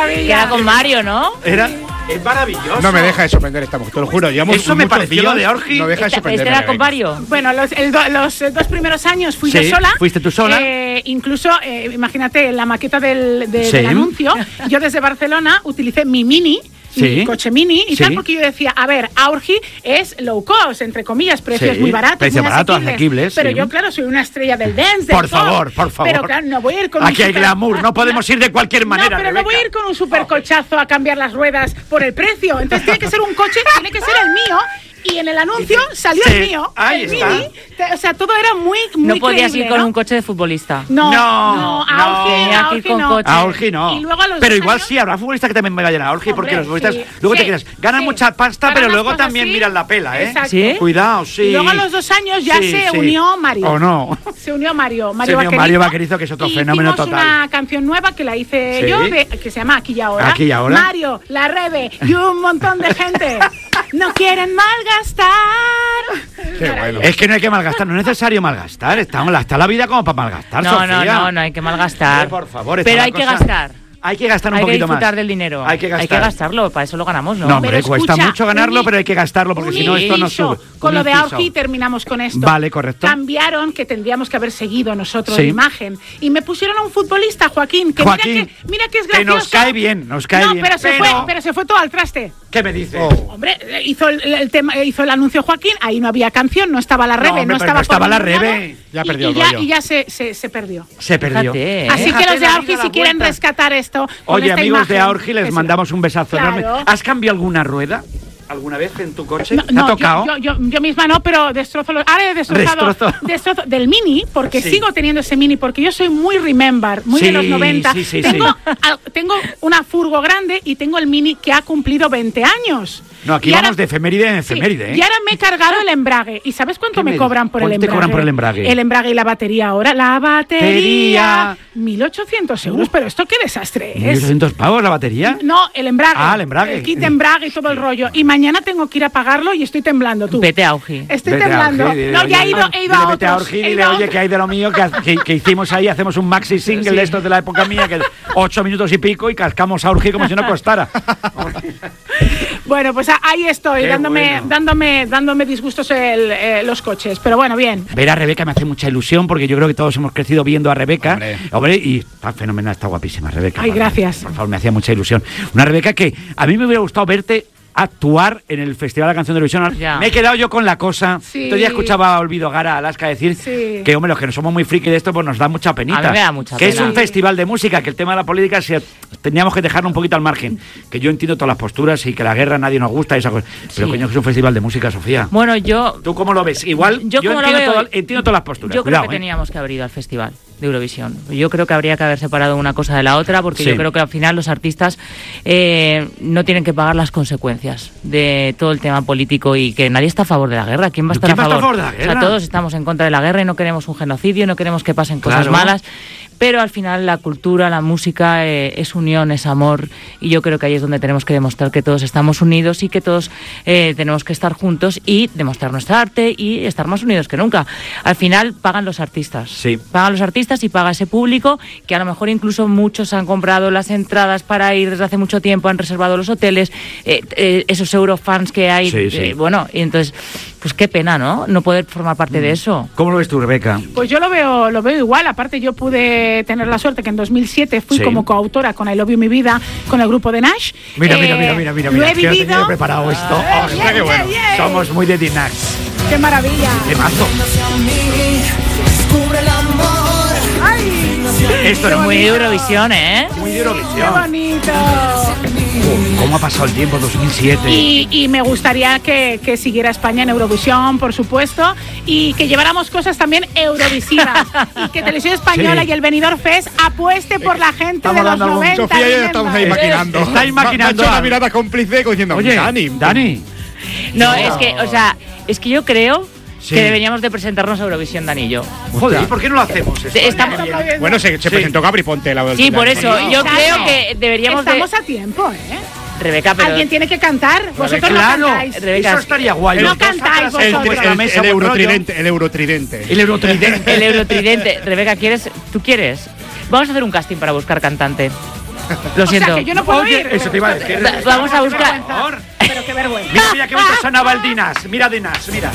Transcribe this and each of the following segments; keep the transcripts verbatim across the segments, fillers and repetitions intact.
maravilla. Que era con Mario, ¿no? Era... Es maravilloso. No me deja de sorprender esta mujer, te lo juro. Eso me pareció lo de Aorgi. No deja de ¿Este, sorprender. este era con Mario? Bueno, los, el do, los dos primeros años fui sí, yo sola. ¿Fuiste tú sola? Eh, incluso, eh, imagínate, en la maqueta del, de, Sí. del anuncio, yo desde Barcelona utilicé mi Mini, Sí. mi coche Mini y Sí. tal, porque yo decía, a ver, Aorgi es low cost, entre comillas, precios Sí, muy baratos, precio muy barato, asequibles. asequibles, Pero sí. yo, claro, soy una estrella del dance, del Por pop. favor, por favor. Pero claro, no voy a ir con Aquí un hay super- glamour, no podemos ir de cualquier manera, No, pero Rebeca. no voy a ir con un supercochazo a cambiar las ruedas por el precio. Entonces tiene que ser un coche, tiene que ser el mío. Y en el anuncio salió Sí, el mío, ahí el está. Mini. Te- O sea, todo era muy, muy No podías creíble, ir con ¿no? un coche de futbolista. No, No, no, no. Aorgi, Tenía que ir Aorgi con no. coche. A Aorgi no. Y luego a los pero dos igual años- sí, habrá futbolistas que también vayan a Aorgi, porque Hombre, los futbolistas sí, luego sí, te quedas, ganan sí. mucha pasta, Ganan pero las luego cosas, también sí. miran la pela, ¿eh? Exacto. ¿Sí? Cuidado, sí. Y luego a los dos años ya Sí, se sí. unió Mario. ¿O no? Se unió Mario, Mario Se unió Vaquerizo. Mario Vaquerizo, que es otro y fenómeno hicimos total. una canción nueva que la hice Sí. yo, de- que se llama Aquí y Ahora. Aquí y Ahora. Mario, la Rebe y un montón de gente no quieren malgastar. Qué bueno. Es que no hay que malgastar, no es necesario malgastar. Está, está la vida como para malgastar, No, Sofía. no, no, no hay que malgastar. Hombre, por favor, está Pero la hay que cosa- gastar. Hay que gastar un Hay que poquito más. disfrutar del dinero. Hay que gastar. Hay que gastarlo, para eso lo ganamos, ¿no? No, hombre, Pero cuesta escucha, mucho ganarlo, un- pero hay que gastarlo, porque Un si no esto no inciso. sube. Con Un lo de inciso. Aorgi terminamos con esto. Vale, correcto. Cambiaron, que tendríamos que haber seguido nosotros Sí. la imagen. Y me pusieron a un futbolista, Joaquín, que Joaquín, mira que mira que es que gracioso. nos cae bien, nos cae no, bien, pero se pero- fue, pero se fue todo al traste. ¿Qué me dices? Oh. Hombre, hizo el, el tema, hizo el anuncio Joaquín, ahí no había canción, no estaba la Rebe, hombre, no, pero estaba, no estaba por la ningún lado, Rebe. Ya y- perdió y, el ya, rollo. y ya se, se, se perdió. Se perdió. Fíjate, ¿eh? Así que Déjate los de la Aorgi, vida, si la quieren vuelta. rescatar esto, con Oye, esta amigos imagen, de Aorgi, les eso. mandamos un besazo Claro. enorme. ¿Has cambiado alguna rueda alguna vez en tu coche? No, ¿Te no, ha tocado? Yo, yo, yo, yo misma no, pero destrozo los. Ahora he destrozado Destrozo. destrozo del Mini, porque Sí. sigo teniendo ese Mini, porque yo soy muy remember, muy Sí, de los noventa. sí, sí, tengo, sí. al- tengo una furgo grande y tengo el Mini que ha cumplido veinte años. No, aquí Y vamos ahora- de efeméride en Sí, efeméride, ¿eh? y ahora me he cargado el embrague. ¿Y sabes cuánto ¿Qué me me cobran por el dices? ¿Cuánto te embrague? cobran por el embrague? El embrague y la batería ahora. La batería. Batería. mil ochocientos euros, pero esto qué desastre ¿mil es. ochocientos pavos la batería? No, el embrague. Ah, el embrague. El kit de embrague y todo el rollo. Y mañana tengo que ir a pagarlo y estoy temblando, tú. Vete a Aorgi. Estoy Vete a temblando. Aorgi, dile, No, ya he oye, ido, he ido dile, a vete a otros. Aorgi, he dile, ido a oye, otros. que hay de lo mío, que, que- que hicimos ahí, hacemos un maxi single Sí. de estos de la época mía, que ocho minutos y pico, y cascamos a Aorgi como si no costara. Bueno, pues a- ahí estoy, Qué dándome, bueno. dándome, dándome disgustos el, eh, los coches. Pero bueno, bien. Ver a Rebeca me hace mucha ilusión, porque yo creo que todos hemos crecido viendo a Rebeca. Hombre. Hombre, y está fenomenal, está guapísima Rebeca. Ay, Por- gracias. Por favor, me hacía mucha ilusión. Una Rebeca que a mí me hubiera gustado verte actuar en el Festival de la Canción de Eurovisión. Ya. Me he quedado yo con la cosa. Sí. Entonces ya escuchaba a Olvido Gara, Alaska decir Sí. que, hombre, los que no somos muy friki de esto, pues nos da mucha penita. A mí me da mucha que es pena. un festival de música, que el tema de la política se, teníamos que dejarlo un poquito al margen. Que yo entiendo todas las posturas y que la guerra a nadie nos gusta y esa cosa. Pero Sí. coño, que es un festival de música, Sofía. Bueno, yo, ¿Tú cómo lo ves? Igual, yo, yo, como lo entiendo, veo, todo- entiendo todas las posturas. yo Cuidado, creo que ¿eh? teníamos que haber ido al festival de Eurovisión. Yo creo que habría que haber separado una cosa de la otra, porque Sí. yo creo que al final los artistas eh, no tienen que pagar las consecuencias de todo el tema político, y que nadie está a favor de la guerra. ¿Quién va a estar, ¿Quién a, va a estar favor? a favor de la O sea, guerra? todos estamos en contra de la guerra y no queremos un genocidio, no queremos que pasen cosas Claro. malas. Pero al final la cultura, la música eh, es unión, es amor, y yo creo que ahí es donde tenemos que demostrar que todos estamos unidos y que todos eh, tenemos que estar juntos y demostrar nuestra arte y estar más unidos que nunca. Al final pagan los artistas, Sí. pagan los artistas y paga ese público, que a lo mejor incluso muchos han comprado las entradas para ir desde hace mucho tiempo, han reservado los hoteles, eh, eh, esos eurofans que hay, Sí, sí. eh, bueno, y entonces, pues qué pena, ¿no? No poder formar parte de eso. ¿Cómo lo ves tú, Rebeca? Pues yo lo veo, lo veo igual. Aparte, yo pude tener la suerte que en dos mil siete fui Sí. como coautora con I Love You Mi Vida con el grupo de Nash. Mira, mira, Eh, mira, mira, mira, Lo mira. he que yo tenía vivido. preparado esto. Ah, Ostras, bien, qué bueno. bien, bien. Somos muy de Dinax. ¡Qué maravilla! ¡Qué mazo! ¡Ay! Esto era Muy muy, de Eurovisión, ¿eh? muy de ¡Qué Eurovisión. bonito! Uh, ¿Cómo ha pasado el tiempo? dos mil siete. Y, y me gustaría que, que siguiera España en Eurovisión, por supuesto, y que lleváramos cosas también eurovisivas. Y que Televisión Española Sí. y el Benidorm Fest apueste por la gente Estamos de los dando algún- noventa. Sofía y yo ya remember. estamos ahí maquinando. Estáis maquinando Me ha hecho una algo. mirada cómplice como diciendo, Oye, Dani, Dani. No, es que, o sea, es que yo creo Sí. que deberíamos de presentarnos a Eurovisión, Dani y yo. Joder, ¿y por qué no lo hacemos? esto? Estamos- Bien, bien. Bueno, se, se Sí. presentó Gabri Ponte la Sí, por eso, Sí. yo Claro. creo que deberíamos de... Estamos a tiempo, ¿eh? Rebeca, pero... Alguien tiene que cantar. Vosotros Claro, no cantáis. Rebeca, eso estaría guay. no Los dos cantáis atrás, El, vosotros. sobre la el, mesa, el buen rollo. eurotridente, el eurotridente. El eurotridente. El Eurotridente. Rebeca, ¿quieres? ¿Tú quieres? Vamos a hacer un casting para buscar cantante. Lo siento. O sea, que yo no puedo Oye, ir. eso te iba a decir. Va- Vamos a Qué buscar. vergüenza. Pero qué vergüenza. Mira, mira qué bonito sonaba el Dinas. Mira Dinas, mira.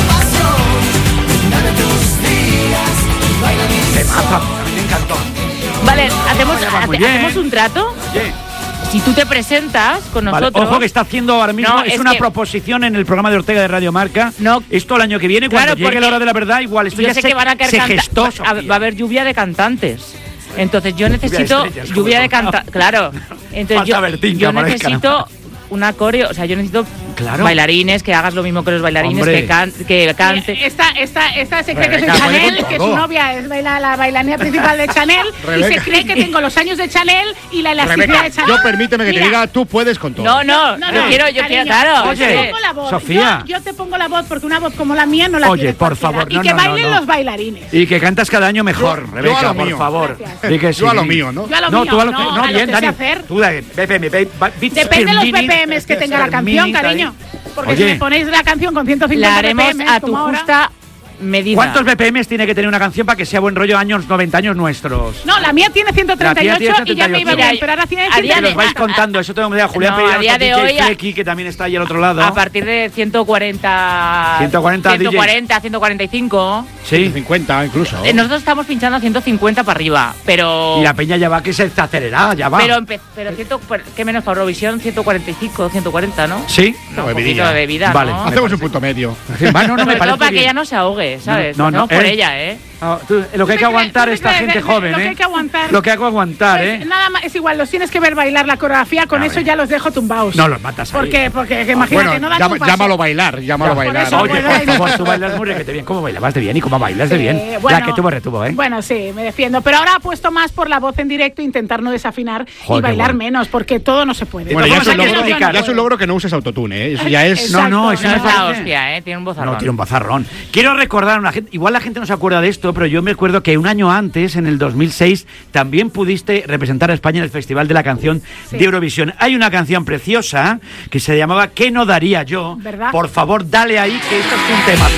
Temazo, a mí me encantó. Vale, hacemos, va muy hace- bien. hacemos un trato. Oye, Si tú te presentas con vale, nosotros. ojo que está haciendo ahora mismo, No, es, es una que- proposición en el programa de Ortega de Radio Marca. No. Esto el año que viene, Claro, cuando llegue porque la hora de la verdad, igual esto yo ya sé se, que van a caer se canta- gestó, va, Sofía. va a haber lluvia de cantantes. Entonces yo necesito estrellas, como lluvia de tocaba. cantantes. Claro. Entonces Falta yo, Bertín, que yo aparezca, ¿no? necesito una coreo, o sea, yo necesito Claro. bailarines, que hagas lo mismo que los bailarines, Hombre. que, can, que cante. Esta, esta, esta se cree que soy Rebeca, puede Chanel, con que todo. su novia es baila- la bailarina principal de Chanel, y se Rebeca. cree que tengo los años de Chanel y la elasticidad Rebeca, de Chanel. yo permíteme que Mira, te diga, tú puedes con todo. No, no, No, yo no, quiero, yo cariño, quiero, claro. yo Oye, te pongo la voz. Sofía. Yo, yo te pongo la voz porque una voz como la mía no la Oye, tiene por cualquiera. favor, Y no, que no, no, bailen no. los bailarines. Y que cantas cada año mejor, Yo- yo Rebeca, a lo por mío. favor. Gracias. Di que sí. Yo a lo mío, ¿no? Yo a lo no, mío, tú a lo no, que. No, a lo bien, que sé Dani. hacer. Tú, Dani, B P M, B- Beats Depende de los per B minute. P Ms que tenga la Per canción, minute, cariño. Porque Oye. si me ponéis la canción con ciento cincuenta La haremos B P Ms, a tu como ahora- justa medida. ¿Cuántos B P Ms tiene que tener una canción para que sea buen rollo años noventa años nuestros? No, la mía tiene ciento treinta y La ocho tía tiene y ya me iba ciento treinta y ocho. bien, pero ahora tiene A día Que de- los vais ciento contando, eso tengo que decir a Julián No, Pereira, a día de nuestro hoy, D J a- Flecky, que también está ahí al otro lado. A partir de ciento cuarenta, ciento cuarenta D Js. ciento cuarenta, ciento cuarenta y cinco. Sí. cincuenta incluso. Eh, Nosotros estamos pinchando a ciento cincuenta para arriba, pero Y la peña ya va que se está acelerada, ya va. pero empe- pero ciento, ¿qué menos para Eurovisión? ciento cuarenta y cinco, ciento cuarenta, ¿no? ¿Sí? No, un bebidilla. poquito de bebida, Vale. ¿no? Hacemos un punto medio. Va, no, no, me Sobre todo parece para que bien. ella no se ahogue, ¿sabes? No, no, Lo hacemos por ¿eh? ella, ¿eh? Ah, tú, lo que hay que aguantar ¿Tú me esta crees? gente Lo joven, que ¿eh? hay que aguantar. Lo que hay que aguantar, Pues ¿eh? nada más, es igual, los tienes que ver bailar la coreografía, con A eso ver. ya los dejo tumbados. No los matas ahí. Porque, porque que imagínate, Bueno, no dan llama- un paso. llámalo bailar, llámalo Ya, bailar. eso, Oye, pues, por ay, favor, tú bailas muy requete bien. ¿Cómo bailabas de bien y cómo bailas de bien? Eh, bueno, La que tuvo retuvo, ¿eh? Bueno, sí, me defiendo. Pero ahora apuesto más por la voz en directo, intentar no desafinar Joder, y qué bailar bueno. menos, porque todo no se puede. Bueno, ya es, Vamos un a logro, practicar. ya es un logro que no uses autotune, ¿eh? Eso ya es... Exacto. No, no, eso No me es la parece- hostia, ¿eh? Tiene un bozarrón. No, tiene un bazarrón. Quiero recordar a una gente, igual la gente no se acuerda de esto, pero yo me acuerdo que un año antes, en el dos mil seis, también pudiste representar a España en el Festival de la Canción Sí. de Eurovisión. Hay una canción preciosa que se llamaba ¿Qué no daría yo? ¿Verdad? Por favor, dale ahí, que esto es un tema.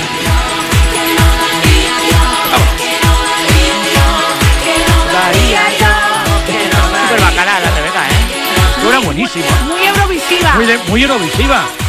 Súper bacala la Rebeca, ¿eh? Era buenísima. Muy eurovisiva. Muy, de- muy eurovisiva.